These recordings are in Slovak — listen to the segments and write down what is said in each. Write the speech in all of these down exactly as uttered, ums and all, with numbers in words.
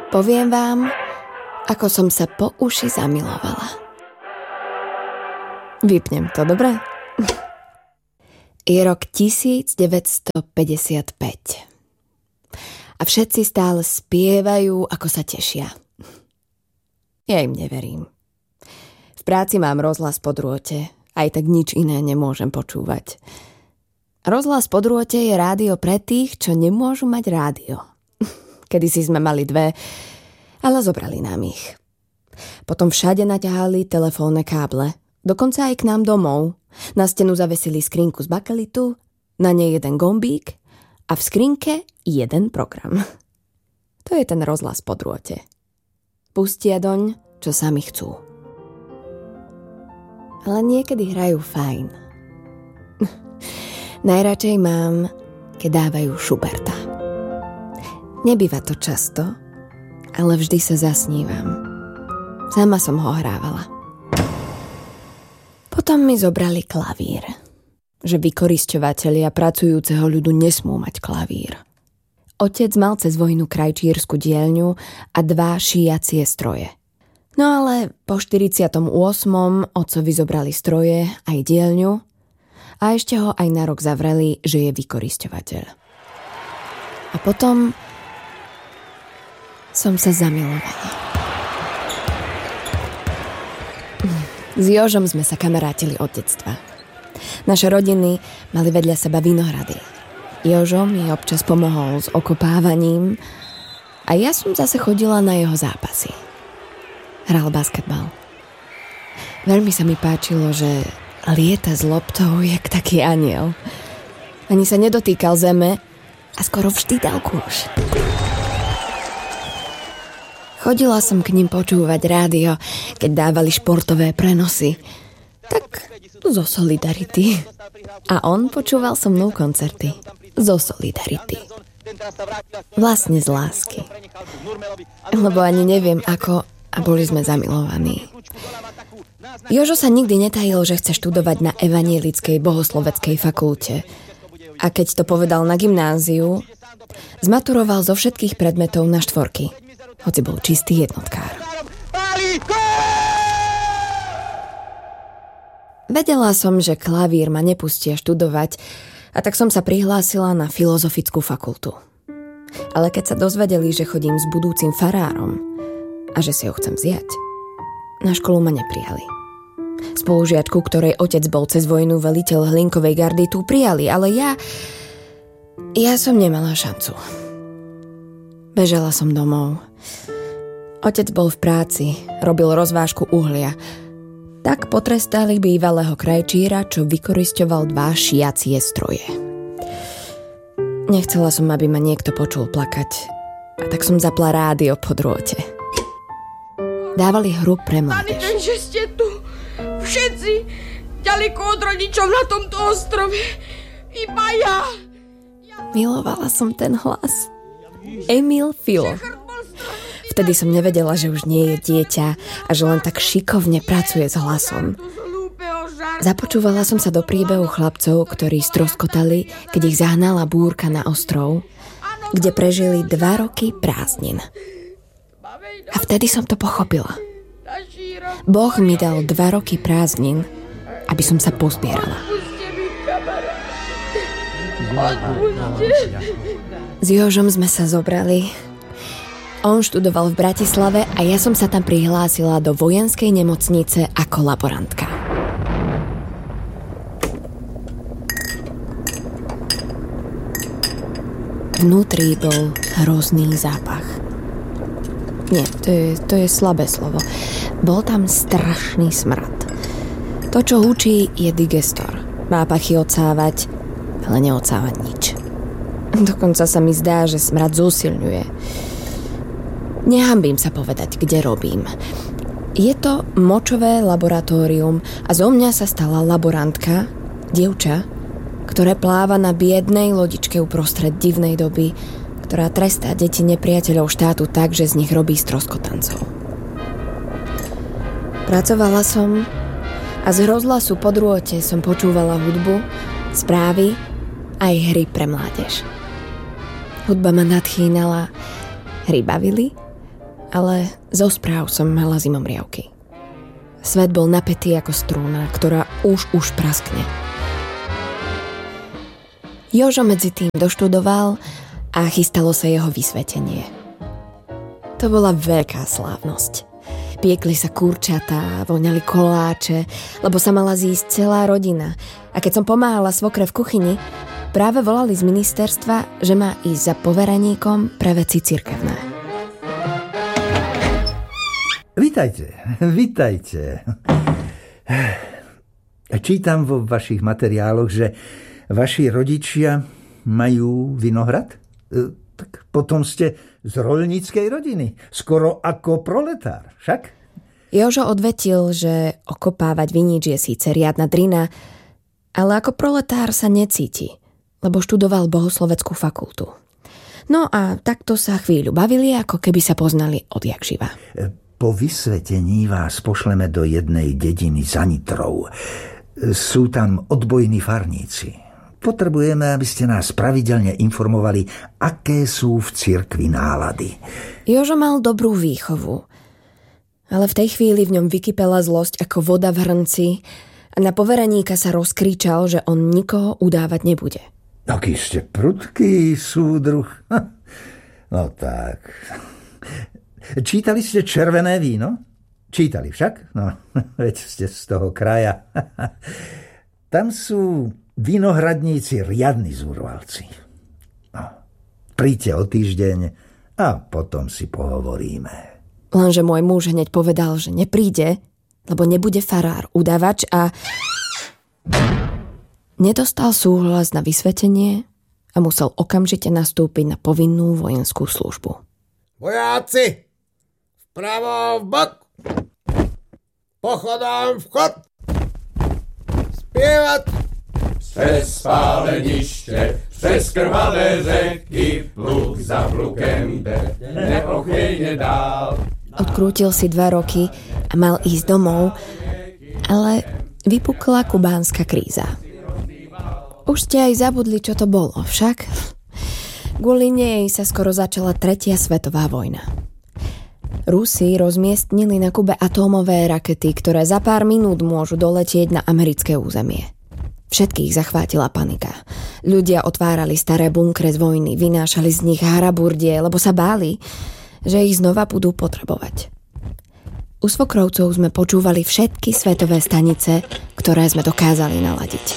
Poviem vám, ako som sa po uši zamilovala. Vypnem to, dobre? Je rok devätnásťstopäťdesiatpäť. A všetci stále spievajú, ako sa tešia. Ja im neverím. V práci mám rozhlas po drôte, aj tak nič iné nemôžem počúvať. Rozhlas po drôte je rádio pre tých, čo nemôžu mať rádio. Kedysi sme mali dve, ale zobrali nám ich. Potom všade naťahali telefónne káble, dokonca aj k nám domov. Na stenu zavesili skrinku z bakelitu, na nej jeden gombík a v skrinke jeden program. To je ten rozhlas po drôte. Pustia doň, čo sami chcú. Ale niekedy hrajú fajn. Najradšej mám, keď dávajú Schuberta. Nebýva to často, ale vždy sa zasnívam. Sama som ho hrávala. Potom mi zobrali klavír. Že vykorisťovatelia pracujúceho ľudu nesmú mať klavír. Otec mal cez vojnu krajčírsku dielňu a dva šíjacie stroje. No ale po štyridsiatom ôsmom otcovi zobrali stroje aj dielňu a ešte ho aj na rok zavreli, že je vykorisťovateľ. A potom som sa zamilovala. S Jožom sme sa kamarátili od detstva. Naše rodiny mali vedľa seba vinohrady. Jožo mi občas pomohol s okopávaním a ja som zase chodila na jeho zápasy. Hral basketbal. Veľmi sa mi páčilo, že lieta s loptou jak taký anjel. Ani sa nedotýkal zeme a skoro vždy dal kôš. Chodila som k ním počúvať rádio, keď dávali športové prenosy. Tak zo solidarity. A on počúval so mnou koncerty. Zo solidarity. Vlastne z lásky. Lebo ani neviem ako, a boli sme zamilovaní. Jožo sa nikdy netajil, že chce študovať na evanielickej bohosloveckej fakulte. A keď to povedal na gymnáziu, zmaturoval zo všetkých predmetov na štvorky. Hoci bol čistý jednotkár. Vedela som, že klavír ma nepustia študovať, a tak som sa prihlásila na filozofickú fakultu. Ale keď sa dozvedeli, že chodím s budúcim farárom a že si ho chcem vziať, na školu ma neprijali. Spolužiačku, ktorej otec bol cez vojnu veliteľ Hlinkovej gardy, tu prijali, ale ja... Ja som nemala šancu. Bežala som domov. Otec bol v práci, robil rozvážku uhlia. Tak potrestali bývalého krajčíra, čo vykorisťoval dva šiacie stroje. Nechcela som, aby ma niekto počul plakať, a tak som zapla rádio po drôte. Dávali hru pre mládež. Pani, že ste tu všetci ďaleko od rodičov na tomto ostrove. Iba ja. Milovala som ten hlas. Emil Filo. Vtedy som nevedela, že už nie je dieťa a že len tak šikovne pracuje s hlasom. Započúvala som sa do príbehu chlapcov, ktorí stroskotali, keď ich zahnala búrka na ostrov, kde prežili dva roky prázdnin. A vtedy som to pochopila. Boh mi dal dva roky prázdnin, aby som sa pozbierala. S Jožom sme sa zobrali. On študoval v Bratislave a ja som sa tam prihlásila do vojenskej nemocnice ako laborantka. Vnútri bol hrozný zápach. Nie, to je, to je slabé slovo. Bol tam strašný smrad. To, čo hučí, je digestor. Má pachy odsávať, ale neodsáva nič. Dokonca sa mi zdá, že smrad zosilňuje. Nehambím sa povedať, kde robím. Je to močové laboratórium a zo mňa sa stala laborantka, dievča, ktoré pláva na biednej lodičke uprostred divnej doby, ktorá trestá deti nepriateľov štátu tak, že z nich robí stroskotancov. Pracovala som a z rozhlasu po drôte som počúvala hudbu, správy aj hry pre mládež. Hudba ma nadchýnala, hry bavili Ale zo správ som mala zimomriavky. Svet bol napätý ako strúna, ktorá už už praskne. Jožo medzi tým doštudoval a chystalo sa jeho vysvetenie. To bola veľká slávnosť. Piekli sa kurčatá, voňali koláče, lebo sa mala zísť celá rodina. A keď som pomáhala svokre v kuchyni, práve volali z ministerstva, že má ísť za povereníkom pre veci cirkevné. Vítajte, vítajte. Čítam vo vašich materiáloch, že vaši rodičia majú vinohrad? Tak potom ste z roľníckej rodiny, skoro ako proletár, však? Jožo odvetil, že okopávať vinič je síce riadna drina, ale ako proletár sa necíti, lebo študoval bohosloveckú fakultu. No a takto sa chvíľu bavili, ako keby sa poznali odjak živa. Po vysvetení vás pošleme do jednej dediny za Nitrou. Sú tam odbojní farníci. Potrebujeme, aby ste nás pravidelne informovali, aké sú v cirkvi nálady. Jožo mal dobrú výchovu, ale v tej chvíli v ňom vykypela zlosť ako voda v hrnci a na povereníka sa rozkričal, že on nikoho udávať nebude. Aký ste prudký, súdruh. No tak... Čítali ste Červené víno? Čítali však? No, veď ste z toho kraja. Tam sú vinohradníci riadni zúrvalci. No, príďte o týždeň a potom si pohovoríme. Lenže môj muž hneď povedal, že nepríde, lebo nebude farár udavač a nedostal súhlas na vysvetenie a musel okamžite nastúpiť na povinnú vojenskú službu. Vojáci! Vpravo vbok! Pochodom vchod! Spievať! Přes spáleniště, přes krvavé řeky, pluk za plukem jde neochvějně dál. Odkrútil si dva roky a mal ísť domov, ale vypukla kubánska kríza. Už ste aj zabudli, čo to bolo, však? Kvôli nej sa skoro začala tretia svetová vojna. Rusi rozmiestnili na Kube atómové rakety, ktoré za pár minút môžu doletieť na americké územie. Všetkých zachvátila panika. Ľudia otvárali staré bunkre z vojny, vynášali z nich haraburdie, lebo sa báli, že ich znova budú potrebovať. U svokrovcov sme počúvali všetky svetové stanice, ktoré sme dokázali naladiť.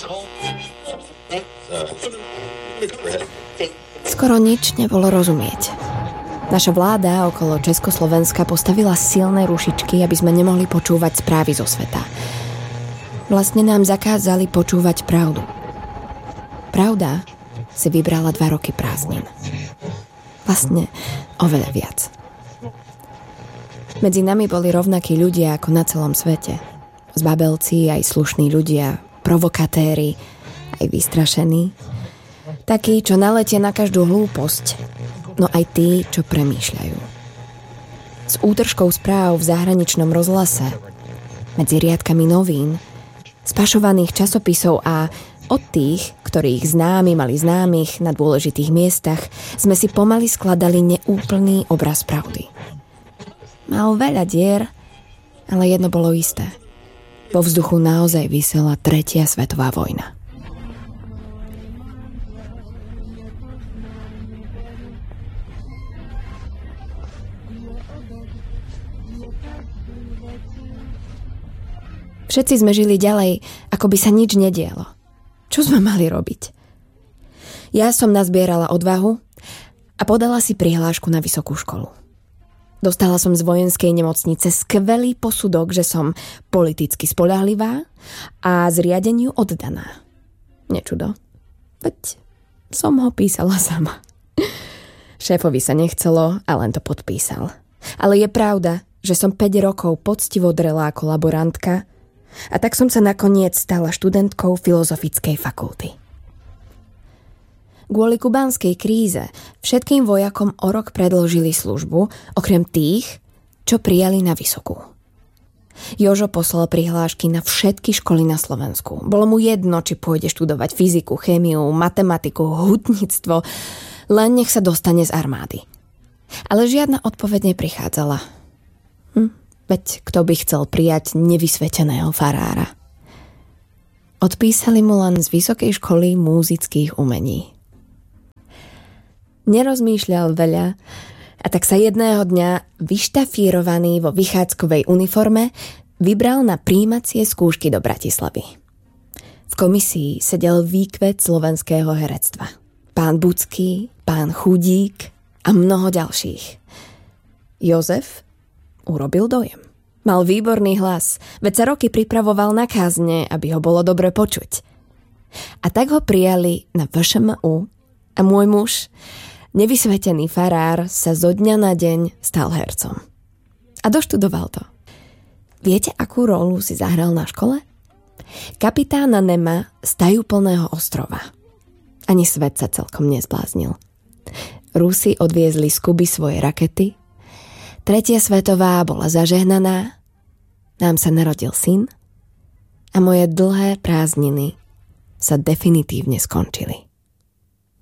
Skoro nič nebolo rozumieť. Naša vláda okolo Československa postavila silné rušičky, aby sme nemohli počúvať správy zo sveta. Vlastne nám zakázali počúvať pravdu. Pravda si vybrala dva roky prázdnin. Vlastne oveľa viac. Medzi nami boli rovnakí ľudia ako na celom svete. Zbabelci, aj slušní ľudia, provokatéri, aj vystrašení. Takí, čo naletia na každú hlúposť, no aj tí, čo premýšľajú. S útržkou správ v zahraničnom rozhlase, medzi riadkami novín, spašovaných časopisov a od tých, ktorých známi mali známych na dôležitých miestach, sme si pomaly skladali neúplný obraz pravdy. Mal veľa dier, ale jedno bolo isté. Vo vzduchu naozaj visela tretia svetová vojna. Všetci sme žili ďalej, ako by sa nič nedialo. Čo sme mali robiť? Ja som nazbierala odvahu a podala si prihlášku na vysokú školu. Dostala som z vojenskej nemocnice skvelý posudok, že som politicky spoľahlivá a zriadeniu oddaná. Nečudo. Veď som ho písala sama. Šéfovi sa nechcelo a len to podpísal. Ale je pravda, že som päť rokov poctivo drela ako laborantka a tak som sa nakoniec stala študentkou filozofickej fakulty. Kvôli kubánskej kríze všetkým vojakom o rok predĺžili službu, okrem tých, čo prijali na vysokú. Jožo poslal prihlášky na všetky školy na Slovensku. Bolo mu jedno, či pôjde študovať fyziku, chémiu, matematiku, hutníctvo, len nech sa dostane z armády. Ale žiadna odpoveď neprichádzala. Hm, veď kto by chcel prijať nevysveteného farára? Odpísali mu len z Vysokej školy múzických umení. Nerozmýšľal veľa a tak sa jedného dňa, vyštafírovaný vo vychádzkovej uniforme, vybral na prijímacie skúšky do Bratislavy. V komisii sedel výkvet slovenského herectva. Pán Bucký, pán Chudík a mnoho ďalších. Jozef urobil dojem. Mal výborný hlas, veď sa roky pripravoval na kázne, aby ho bolo dobre počuť. A tak ho prijali na vé š em ú a môj muž, nevysvetený farár, sa zo dňa na deň stal hercom. A doštudoval to. Viete, akú rolu si zahral na škole? Kapitána Nema z tajúplného ostrova. Ani svet sa celkom nezbláznil. Rusi odviezli z Kuby svoje rakety, Tretia svetová bola zažehnaná, nám sa narodil syn a moje dlhé prázdniny sa definitívne skončili.